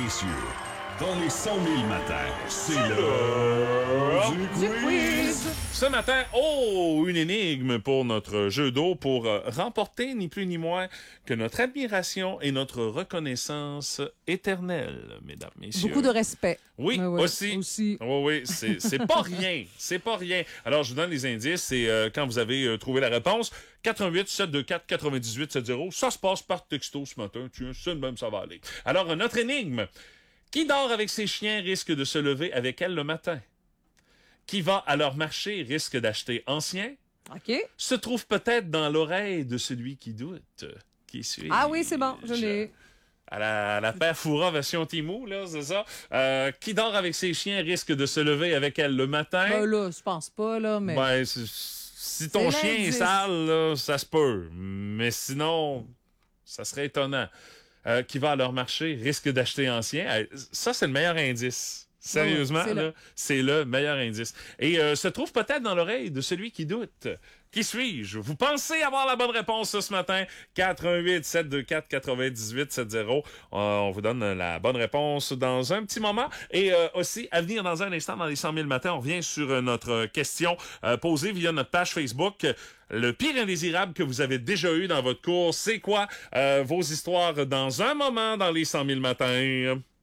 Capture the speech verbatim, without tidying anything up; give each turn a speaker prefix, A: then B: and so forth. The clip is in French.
A: messieurs, dans les cent mille matins, c'est l'heure du quiz!
B: Ce matin, oh, une énigme pour notre jeu d'eau pour euh, remporter ni plus ni moins que notre admiration et notre reconnaissance éternelle, mesdames, messieurs.
C: Beaucoup de respect.
B: Oui,
C: Ouais, ouais,
B: aussi.
C: aussi.
B: Oui, oui, c'est, c'est pas rien. C'est pas rien. Alors, je vous donne les indices. C'est euh, quand vous avez euh, trouvé la réponse. quatre un huit, sept deux quatre, quatre-vingt-dix-huit, soixante. Ça se passe par texto ce matin. Tu sais, de même, ça va aller. Alors, euh, notre énigme. Qui dort avec ses chiens risque de se lever avec elle le matin? Qui va à leur marché risque d'acheter ancien?
C: OK.
B: Se trouve peut-être dans l'oreille de celui qui doute. Qui suis
C: Ah oui, c'est bon, je l'ai.
B: À la, à la Père Fouras version Timou, là, c'est ça. Euh, qui dort avec ses chiens risque de se lever avec elle le matin?
C: Ben là, je pense pas, là, mais...
B: Ben, c'est- si ton
C: C'est
B: chien est
C: l'indice.
B: sale, là, ça se peut. Mais sinon, ça serait étonnant. Euh, qui va à leur marché risque d'acheter ancien. Euh, Ça, c'est le meilleur indice. Sérieusement,
C: c'est
B: là,
C: le-
B: c'est le meilleur indice. Et euh, se trouve peut-être dans l'oreille de celui qui doute. Qui suis-je? Vous pensez avoir la bonne réponse ce matin? quatre un huit, sept deux quatre, quatre-vingt-dix-huit, soixante. Euh, on vous donne la bonne réponse dans un petit moment. Et euh, aussi, à venir dans un instant, dans les cent mille matins, on revient sur euh, notre question euh, posée via notre page Facebook. Le pire indésirable que vous avez déjà eu dans votre cours, c'est quoi? Euh, vos histoires dans un moment dans les cent mille matins.